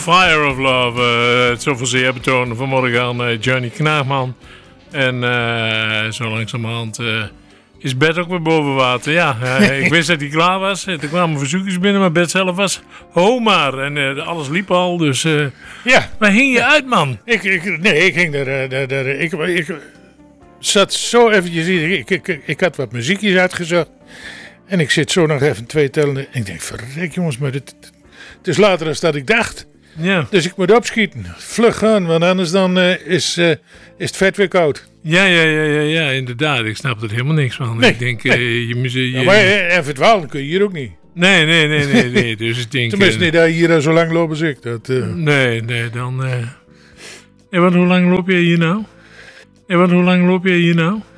Fire of Love. Het zoveelzeer betonen vanmorgen aan Johnny Knaagman. En zo langzamerhand is Bert ook weer boven water. Ja, ik wist dat hij klaar was. Er kwamen verzoekjes binnen, maar Bert zelf was maar. En alles liep al, dus... Ja. Waar hing je uit, man? Ik ging er... Ik zat zo eventjes... Ik had wat muziekjes uitgezocht. En ik zit zo nog even 2 tellen. En ik denk, verrek jongens, maar het is later dan dat ik dacht. Ja. Dus ik moet opschieten. Vlug gaan, want anders dan is het vet weer koud. Ja, inderdaad. Ik snap er helemaal niks van. Nee, ik denk, nee. Maar en verdwalen kun je hier ook niet. Nee. Dus ik denk... Tenminste niet dat je hier zo lang loopt als ik. Nee, dan... En hoe lang loop jij hier nou?